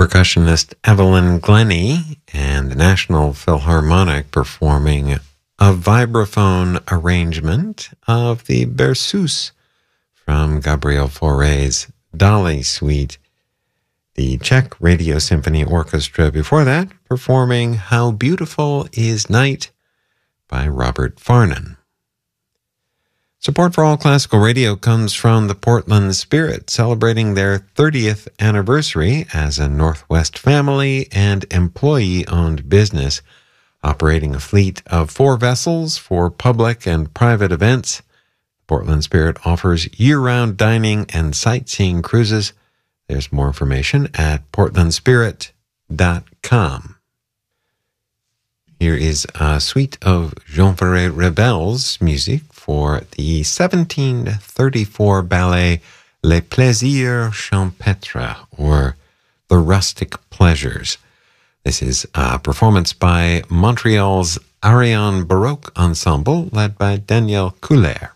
percussionist Evelyn Glennie and the National Philharmonic performing a vibraphone arrangement of the Berceuse from Gabriel Fauré's Dali Suite. The Czech Radio Symphony Orchestra before that performing How Beautiful Is Night by Robert Farnon. Support for All Classical Radio comes from the Portland Spirit, celebrating their 30th anniversary as a Northwest family and employee-owned business, operating a fleet of 4 vessels for public and private events. Portland Spirit offers year-round dining and sightseeing cruises. There's more information at portlandspirit.com. Here is a suite of Jean Ferré Rebel's music for the 1734 ballet Les Plaisirs Champêtres, or The Rustic Pleasures. This is a performance by Montreal's Ariane Baroque Ensemble, led by Danielle Couler.